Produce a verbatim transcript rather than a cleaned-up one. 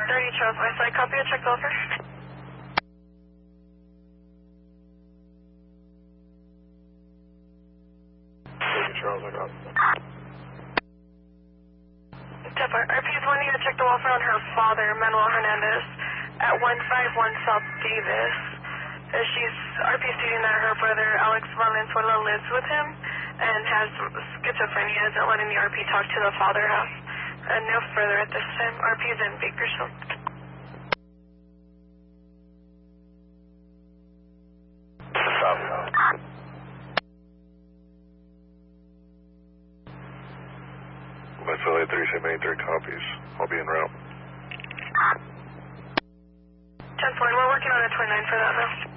thirty Charles my side, copy a check over. thirty Charles, I got it. Deborah, R P is wanting you to check the welfare on her father, Manuel Hernandez, at one five one South Davis. Uh, she's, R P stating that her brother, Alex Valenzuela, lives with him and has schizophrenia, isn't letting the R P talk to the father house. Uh, no further at this time. R P is in Bakersfield. Let's L A three seven eight three copies. I'll be en route. ten four, we're working on a twenty-nine for that now.